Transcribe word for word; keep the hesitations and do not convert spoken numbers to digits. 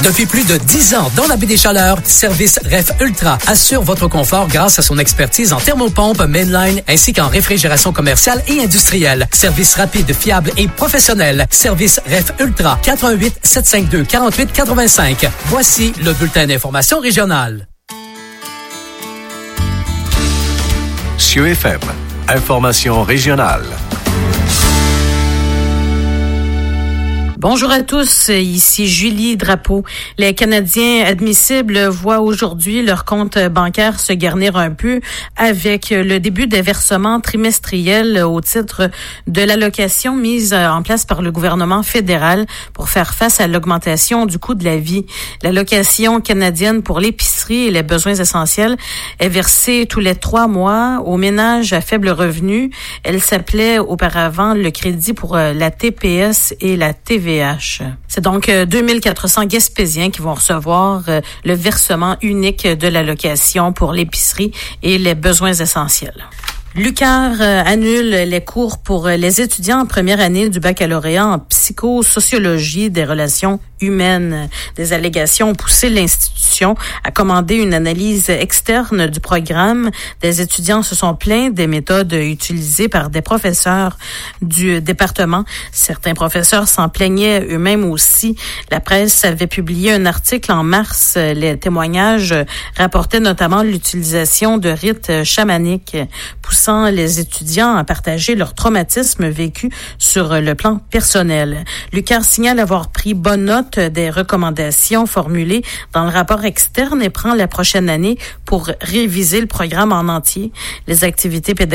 Depuis plus de dix ans dans la baie des Chaleurs, Service Ref Ultra assure votre confort grâce à son expertise en thermopompe, mainline ainsi qu'en réfrigération commerciale et industrielle. Service rapide, fiable et professionnel. Service Ref Ultra, quatre un huit, sept cinq deux, quatre huit quatre cinq. Voici le bulletin d'information régionale. Cieux F M, information régionale. Bonjour à tous, ici Julie Drapeau. Les Canadiens admissibles voient aujourd'hui leur compte bancaire se garnir un peu avec le début des versements trimestriels au titre de l'allocation mise en place par le gouvernement fédéral pour faire face à l'augmentation du coût de la vie. L'allocation canadienne pour l'épicerie et les besoins essentiels est versée tous les trois mois aux ménages à faible revenu. Elle s'appelait auparavant le crédit pour la T P S et la T V H. C'est donc deux mille quatre cents Gaspésiens qui vont recevoir le versement unique de l'allocation pour l'épicerie et les besoins essentiels. L'U Q A R annule les cours pour les étudiants en première année du baccalauréat en psychosociologie des relations humaines. Des allégations ont poussé l'institution à commander une analyse externe du programme. Des étudiants se sont plaints des méthodes utilisées par des professeurs du département. Certains professeurs s'en plaignaient eux-mêmes aussi. La presse avait publié un article en mars. Les témoignages rapportaient notamment l'utilisation de rites chamaniques, poussant les étudiants à partager leur traumatisme vécu sur le plan personnel. L'U Q A R signale avoir pris bonne note des recommandations formulées dans le rapport externe et prend la prochaine année pour réviser le programme en entier. Les activités pédagogiques